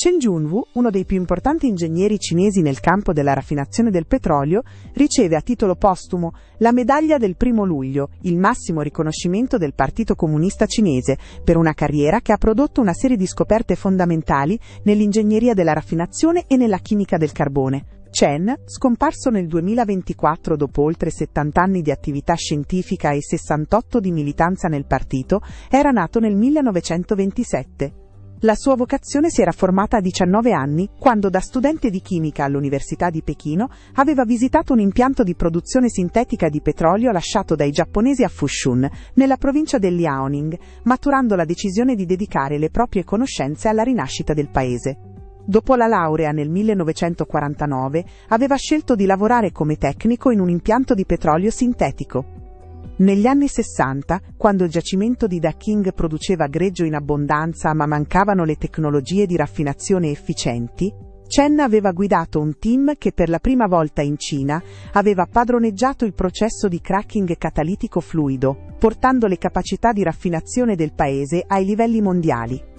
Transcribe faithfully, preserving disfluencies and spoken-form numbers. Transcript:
Chen Junwu, uno dei più importanti ingegneri cinesi nel campo della raffinazione del petrolio, riceve a titolo postumo la medaglia del primo luglio, il massimo riconoscimento del Partito Comunista Cinese, per una carriera che ha prodotto una serie di scoperte fondamentali nell'ingegneria della raffinazione e nella chimica del carbone. Chen, scomparso nel duemilaventiquattro dopo oltre settanta anni di attività scientifica e sessantotto di militanza nel partito, era nato nel millenovecentoventisette. La sua vocazione si era formata a diciannove anni, quando da studente di chimica all'Università di Pechino aveva visitato un impianto di produzione sintetica di petrolio lasciato dai giapponesi a Fushun, nella provincia del Liaoning, maturando la decisione di dedicare le proprie conoscenze alla rinascita del paese. Dopo la laurea nel millenovecentoquarantanove, aveva scelto di lavorare come tecnico in un impianto di petrolio sintetico. Negli anni sessanta, quando il giacimento di Daqing produceva greggio in abbondanza ma mancavano le tecnologie di raffinazione efficienti, Chen aveva guidato un team che per la prima volta in Cina aveva padroneggiato il processo di cracking catalitico fluido, portando le capacità di raffinazione del paese ai livelli mondiali.